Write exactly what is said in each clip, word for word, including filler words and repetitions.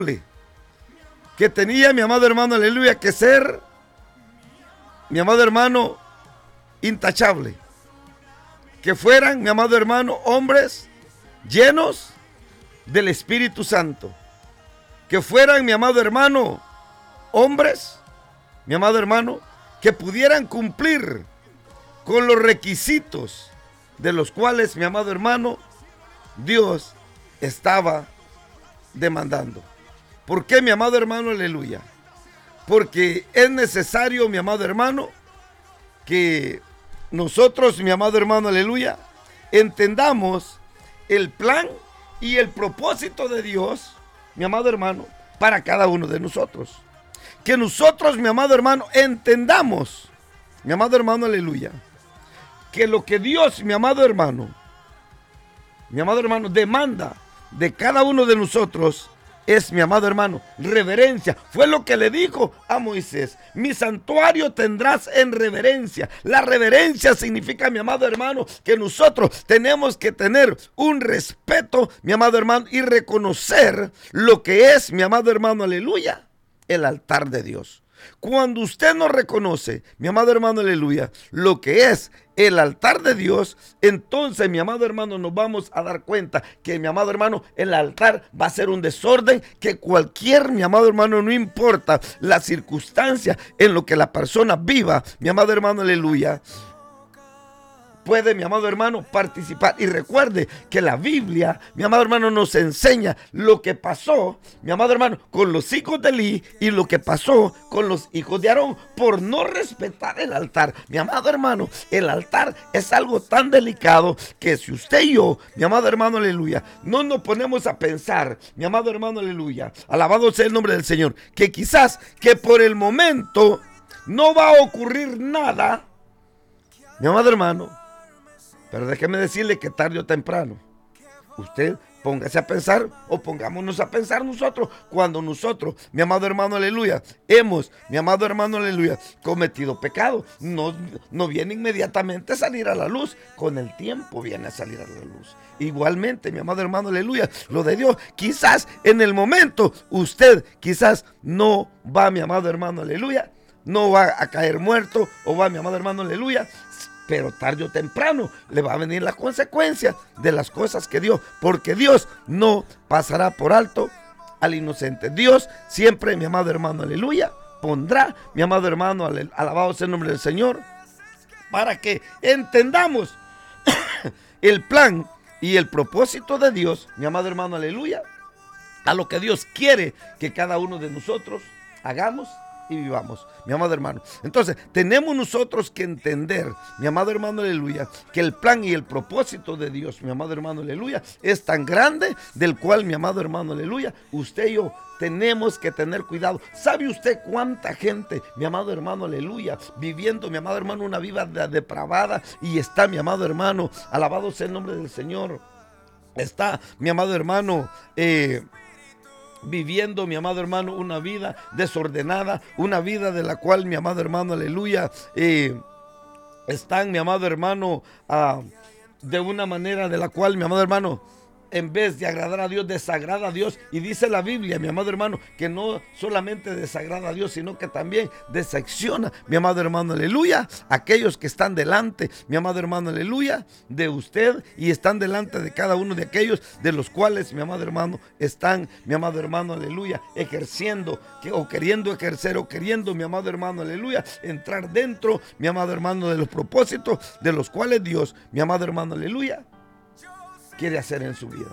que tenía, mi amado hermano, aleluya, que ser, mi amado hermano, intachable. Que fueran, mi amado hermano, hombres llenos del Espíritu Santo. Que fueran, mi amado hermano, hombres, mi amado hermano, que pudieran cumplir con los requisitos de los cuales, mi amado hermano, Dios estaba demandando. ¿Por qué, mi amado hermano, aleluya? Porque es necesario, mi amado hermano, que nosotros, mi amado hermano, aleluya, entendamos el plan y el propósito de Dios, mi amado hermano, para cada uno de nosotros. Que nosotros, mi amado hermano, entendamos, mi amado hermano, aleluya, que lo que Dios, mi amado hermano, mi amado hermano, demanda de cada uno de nosotros es, mi amado hermano, reverencia. Fue lo que le dijo a Moisés: mi santuario tendrás en reverencia. La reverencia significa, mi amado hermano, que nosotros tenemos que tener un respeto, mi amado hermano, y reconocer lo que es, mi amado hermano, aleluya, el altar de Dios. Cuando usted no reconoce, mi amado hermano, aleluya, lo que es el altar de Dios, entonces, mi amado hermano, nos vamos a dar cuenta que, mi amado hermano, el altar va a ser un desorden, que cualquier, mi amado hermano, no importa la circunstancia en lo que la persona viva, mi amado hermano, aleluya, puede, mi amado hermano, participar. Y recuerde que la Biblia, mi amado hermano, nos enseña lo que pasó, mi amado hermano, con los hijos de Elí y lo que pasó con los hijos de Aarón por no respetar el altar. Mi amado hermano, el altar es algo tan delicado que si usted y yo, mi amado hermano, aleluya, no nos ponemos a pensar, mi amado hermano, aleluya, alabado sea el nombre del Señor, que quizás que por el momento no va a ocurrir nada, mi amado hermano, pero déjeme decirle que tarde o temprano, usted póngase a pensar, o pongámonos a pensar nosotros, cuando nosotros, mi amado hermano, aleluya, hemos, mi amado hermano, aleluya, cometido pecado, no, no viene inmediatamente a salir a la luz, con el tiempo viene a salir a la luz. Igualmente, mi amado hermano, aleluya, lo de Dios, quizás en el momento, usted quizás no va, mi amado hermano, aleluya, no va a caer muerto, o va, mi amado hermano, aleluya, pero tarde o temprano le va a venir la consecuencia de las cosas que Dios, porque Dios no pasará por alto al inocente. Dios siempre, mi amado hermano, aleluya, pondrá, mi amado hermano, alabado sea el nombre del Señor, para que entendamos el plan y el propósito de Dios, mi amado hermano, aleluya, a lo que Dios quiere que cada uno de nosotros hagamos y vivamos, mi amado hermano. Entonces, tenemos nosotros que entender, mi amado hermano, aleluya, que el plan y el propósito de Dios, mi amado hermano, aleluya, es tan grande, del cual, mi amado hermano, aleluya, usted y yo tenemos que tener cuidado. ¿Sabe usted cuánta gente, mi amado hermano, aleluya, viviendo, mi amado hermano, una vida depravada, y está, mi amado hermano, alabado sea el nombre del Señor, está, mi amado hermano, eh, viviendo, mi amado hermano, una vida desordenada, una vida de la cual, mi amado hermano, aleluya, eh, están, mi amado hermano, uh, de una manera de la cual, mi amado hermano, en vez de agradar a Dios, desagrada a Dios. Y dice la Biblia, mi amado hermano, que no solamente desagrada a Dios, sino que también decepciona, mi amado hermano, aleluya, aquellos que están delante, mi amado hermano, aleluya, de usted, y están delante de cada uno de aquellos de los cuales, mi amado hermano, están, mi amado hermano, aleluya, ejerciendo, que, o queriendo ejercer, o queriendo, mi amado hermano, aleluya, entrar dentro, mi amado hermano, de los propósitos de los cuales Dios, mi amado hermano, aleluya, quiere hacer en su vida.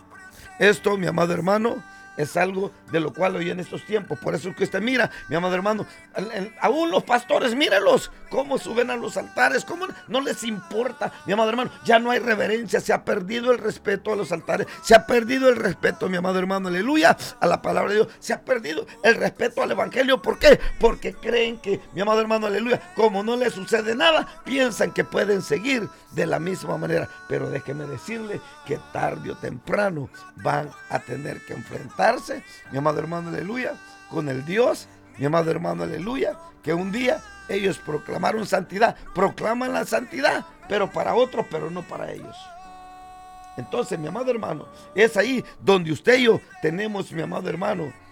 Esto, mi amado hermano, es algo de lo cual hoy en estos tiempos, por eso es que usted mira, mi amado hermano, aún los pastores, mírenlos, cómo suben a los altares, cómo no les importa, mi amado hermano, ya no hay reverencia, se ha perdido el respeto a los altares, se ha perdido el respeto, mi amado hermano, aleluya, a la palabra de Dios, se ha perdido el respeto al evangelio. ¿Por qué? Porque creen que, mi amado hermano, aleluya, como no les sucede nada, piensan que pueden seguir de la misma manera, pero déjeme decirle que tarde o temprano van a tener que enfrentarse, mi amado hermano, aleluya, con el Dios, mi amado hermano, aleluya, que un día ellos proclamaron santidad, proclaman la santidad, pero para otros, pero no para ellos. Entonces, mi amado hermano, es ahí donde usted y yo tenemos, mi amado hermano,